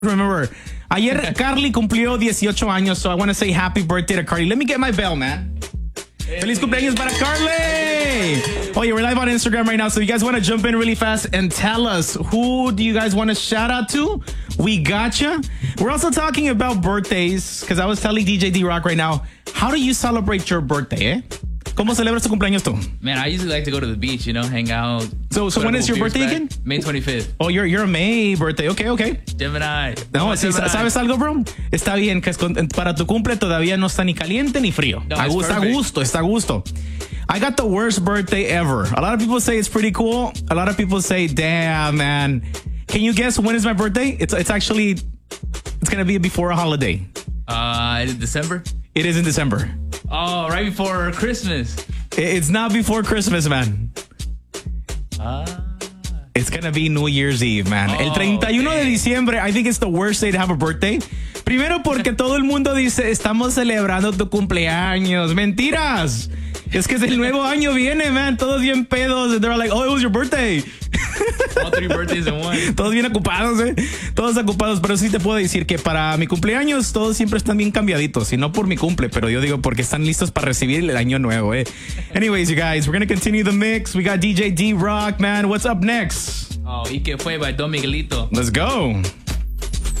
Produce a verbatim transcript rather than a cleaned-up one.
Remember, ayer Carly cumplió dieciocho años, so I want to say happy birthday to Carly. Let me get my bell, man. Feliz cumpleaños para Carly! Oh, yeah, we're live on Instagram right now, so you guys want to jump in really fast and tell us who do you guys want to shout out to? We gotcha. We're also talking about birthdays, because I was telling D J D-Rock right now, how do you celebrate your birthday, eh? ¿Cómo celebras tu cumpleaños tú? Man, I usually like to go to the beach, you know, hang out. So, so when is your birthday again? May twenty-fifth. Oh, you're you're a May birthday. Okay, okay. Gemini. No, sí, Gemini. ¿sabes algo, bro? Está bien, que para tu cumple todavía no está ni caliente ni frío. No, a gusto, está a gusto, está a gusto. I got the worst birthday ever. A lot of people say it's pretty cool. A lot of people say, damn, man. Can you guess when is my birthday? It's it's actually, it's going to be before a holiday. Uh, is it December? It is in December. Oh, right before Christmas. It's not before Christmas, man. Ah. It's gonna be New Year's Eve, man. Oh, el treinta y uno man. de diciembre, I think it's the worst day to have a birthday. Primero porque todo el mundo dice, estamos celebrando tu cumpleaños. Mentiras. Es que el nuevo año viene, man. Todos bien pedos. And they're like, oh, it was your birthday. All three birthdays in one. Todos bien ocupados, eh. Todos ocupados. Pero sí te puedo decir que para mi cumpleaños todos siempre están bien cambiaditos. Y no por mi cumple, pero yo digo porque están listos para recibir el año nuevo, eh. Anyways, you guys, we're going to continue the mix. We got D J D-Rock, man. What's up next? Oh, ¿y qué fue by Don Miguelito? Let's go.